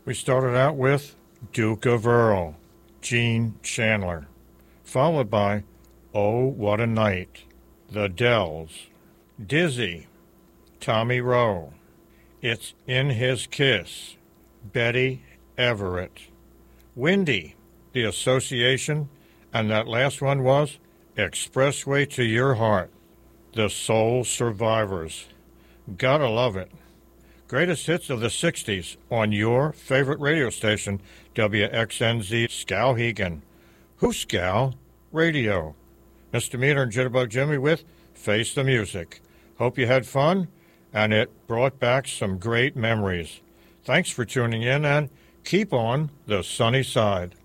We started out with Duke of Earl, Gene Chandler, followed by Oh, What a Night, The Dells, Dizzy, Tommy Rowe, It's in His Kiss, Betty Everett, Windy, The Association, and that last one was Expressway to Your Heart, The Soul Survivors. Gotta love it. Greatest hits of the 60s on your favorite radio station, WXNZ Skowhegan. Who's Scow? Radio. Mr. Meter and Jitterbug Jimmy with Face the Music. Hope you had fun, and it brought back some great memories. Thanks for tuning in, and keep on the sunny side.